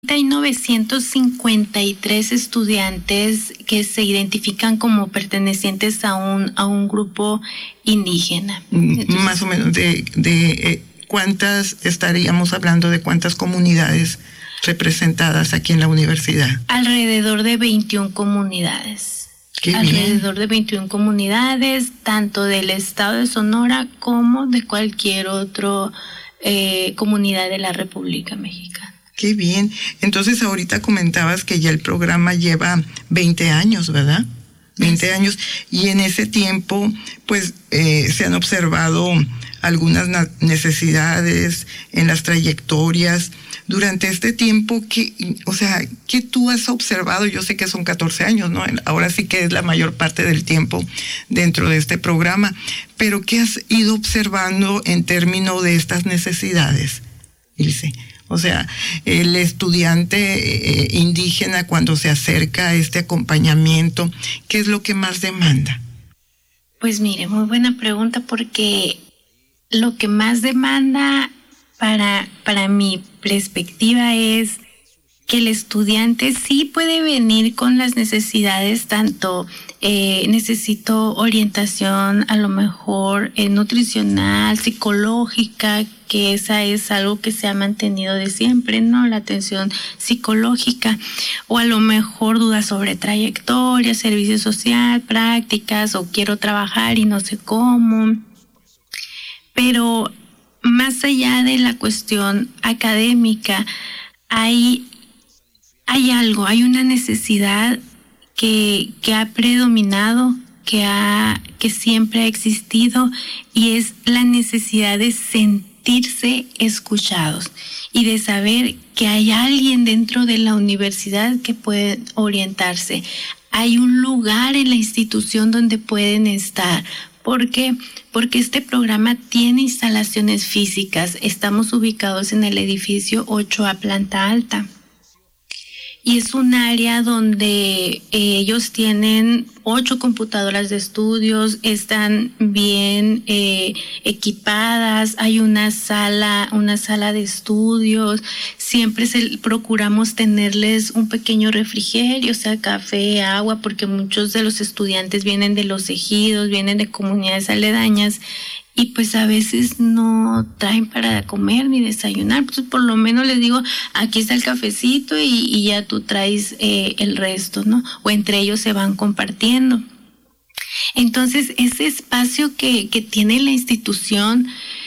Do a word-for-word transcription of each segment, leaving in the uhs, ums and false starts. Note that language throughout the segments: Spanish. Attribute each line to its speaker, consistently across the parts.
Speaker 1: Hay novecientos cincuenta y tres estudiantes que se identifican como pertenecientes a un a un grupo indígena.
Speaker 2: Entonces, más o menos de de eh, cuántas estaríamos hablando, de cuántas comunidades representadas aquí en la universidad.
Speaker 1: Alrededor de veintiuna comunidades.
Speaker 2: Qué
Speaker 1: alrededor
Speaker 2: bien.
Speaker 1: de veintiuna comunidades, tanto del estado de Sonora como de cualquier otra eh, comunidad de la República Mexicana.
Speaker 2: Qué bien. Entonces ahorita comentabas que ya el programa lleva veinte años, ¿verdad? veinte sí. años. Y en ese tiempo, pues, eh, se han observado algunas necesidades en las trayectorias. Durante este tiempo, ¿qué, o sea, qué tú has observado? Yo sé que son catorce años, ¿no? Ahora sí que es la mayor parte del tiempo dentro de este programa. Pero ¿qué has ido observando en términos de estas necesidades, Ilse? O sea, el estudiante eh, indígena cuando se acerca a este acompañamiento, ¿qué es lo que más demanda?
Speaker 1: Pues mire, muy buena pregunta, porque lo que más demanda para, para mi perspectiva es que el estudiante sí puede venir con las necesidades, tanto eh, necesito orientación a lo mejor eh, nutricional, psicológica, que esa es algo que se ha mantenido de siempre, ¿no? La atención psicológica, o a lo mejor dudas sobre trayectoria, servicio social, prácticas, o quiero trabajar y no sé cómo. Pero más allá de la cuestión académica, hay, hay algo, hay una necesidad que, que ha predominado, que, ha, que siempre ha existido, y es la necesidad de sentir sentirse escuchados y de saber que hay alguien dentro de la universidad que puede orientarse. Hay un lugar en la institución donde pueden estar. ¿Por qué? Porque este programa tiene instalaciones físicas. Estamos ubicados en el edificio ocho A, planta alta. Y es un área donde eh, ellos tienen ocho computadoras de estudios, están bien eh, equipadas, hay una sala, una sala de estudios, siempre se, procuramos tenerles un pequeño refrigerio, o sea, café, agua, porque muchos de los estudiantes vienen de los ejidos, vienen de comunidades aledañas, y pues a veces no traen para comer ni desayunar. Pues por lo menos les digo, aquí está el cafecito y, y ya tú traes eh, el resto, ¿no? O entre ellos se van compartiendo. Entonces, ese espacio que, que tiene la institución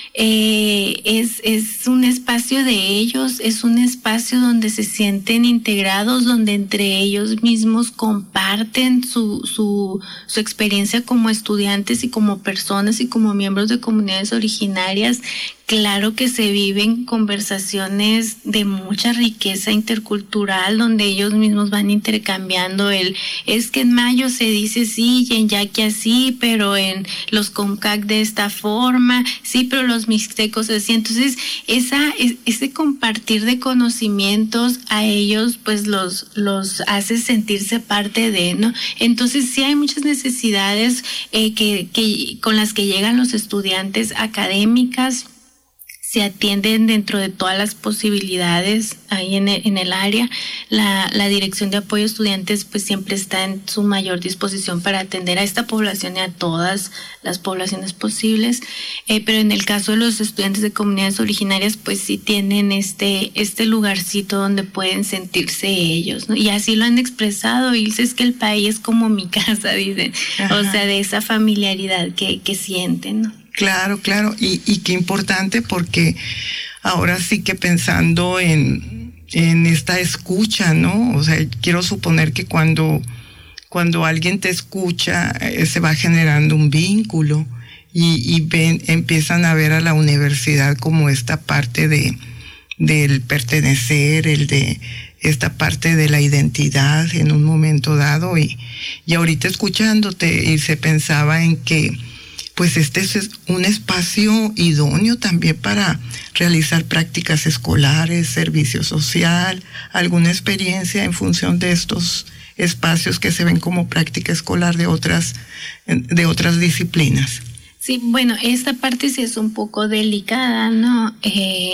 Speaker 1: eh, es, es un espacio de ellos, es un espacio donde se sienten integrados, donde entre ellos mismos comparten su, su, su experiencia como estudiantes y como personas y como miembros de comunidades originarias. Claro que se viven conversaciones de mucha riqueza intercultural, donde ellos mismos van intercambiando el, es que en mayo se dice así y en yaqui así, pero en los comcac de esta forma, sí, pero los mixtecos así. Entonces, esa, ese compartir de conocimientos a ellos, pues los, los hace sentirse parte de, ¿no? Entonces, sí hay muchas necesidades eh, que, que, con las que llegan los estudiantes académicas. Se atienden dentro de todas las posibilidades ahí en el, en el área. La, la Dirección de Apoyo a Estudiantes pues siempre está en su mayor disposición para atender a esta población y a todas las poblaciones posibles. Eh, pero en el caso de los estudiantes de comunidades originarias, pues sí tienen este, este lugarcito donde pueden sentirse ellos, ¿no? Y así lo han expresado, y es que el país es como mi casa, dicen. Ajá. O sea, de esa familiaridad que, que sienten, ¿no?
Speaker 2: Claro, claro, y, y qué importante, porque ahora sí que pensando en, en esta escucha, ¿no? O sea, quiero suponer que cuando, cuando alguien te escucha, eh, se va generando un vínculo y, y ven, empiezan a ver a la universidad como esta parte de, del pertenecer, el de esta parte de la identidad en un momento dado, y, y ahorita escuchándote, y se pensaba en que pues este es un espacio idóneo también para realizar prácticas escolares, servicio social, alguna experiencia en función de estos espacios que se ven como práctica escolar de otras, de otras disciplinas.
Speaker 1: Sí, bueno, esta parte sí es un poco delicada, ¿no? Eh,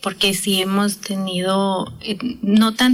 Speaker 1: porque sí hemos tenido, eh, no tanto